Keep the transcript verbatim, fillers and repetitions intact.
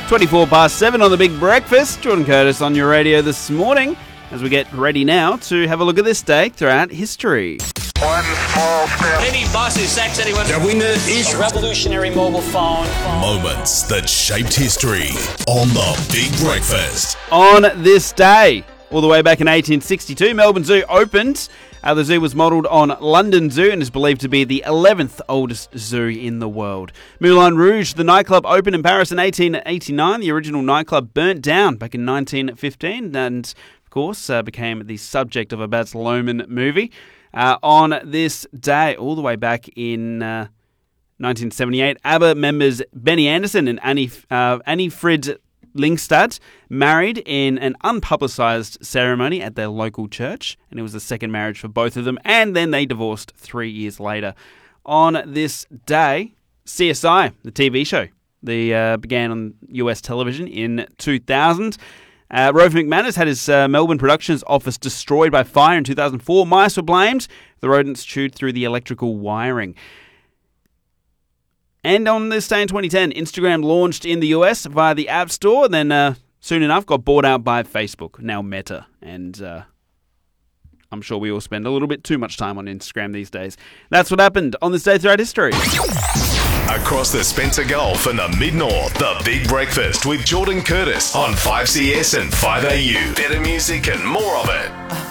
twenty-four past seven on the Big Breakfast. Jordan Curtis on your radio this morning as we get ready now to have a look at this day throughout history. One small step. Any buses, sex, anyone? Der winner is A revolutionary mobile phone. Moments that shaped history on the Big Breakfast. On this day, all the way back in eighteen sixty-two, Melbourne Zoo opened. Uh, the zoo was modelled on London Zoo and is believed to be the eleventh oldest zoo in the world. Moulin Rouge, the nightclub, opened in Paris in eighteen eighty-nine. The original nightclub burnt down back in nineteen fifteen and, of course, uh, became the subject of a Baz Luhrmann movie. Uh, on this day, all the way back in uh, nineteen seventy-eight, ABBA members Benny Andersson and Annie, uh, Annie Frid Lyngstad married in an unpublicised ceremony at their local church, and it was the second marriage for both of them, and then they divorced three years later. On this day, C S I, the T V show, the uh, began on U S television in two thousand. Uh, Rove McManus had his uh, Melbourne Productions office destroyed by fire in two thousand four. Mice were blamed. The rodents chewed through the electrical wiring. And on this day in twenty ten, Instagram launched in the U S via the App Store, then uh, soon enough got bought out by Facebook, now Meta. And uh, I'm sure we all spend a little bit too much time on Instagram these days. That's what happened on this day throughout history. Across the Spencer Gulf and the Mid-North, the Big Breakfast with Jordan Curtis on five C S and five A U. Better music and more of it.